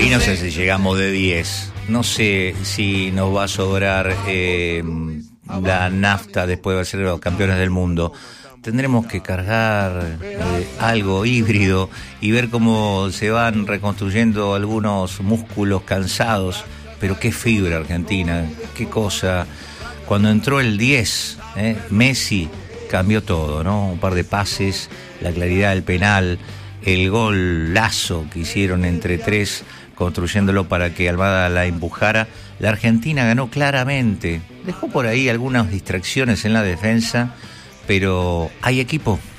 Y no sé si llegamos de 10. No sé si nos va a sobrar la nafta después de ser los campeones del mundo. Tendremos que cargar algo híbrido y ver cómo se van reconstruyendo algunos músculos cansados. Pero qué fibra Argentina, qué cosa. Cuando entró el 10, Messi cambió todo, ¿no? Un par de pases, la claridad del penal, el golazo que hicieron entre tres, construyéndolo para que Almada la empujara. La Argentina ganó claramente. Dejó por ahí algunas distracciones en la defensa, pero hay equipo.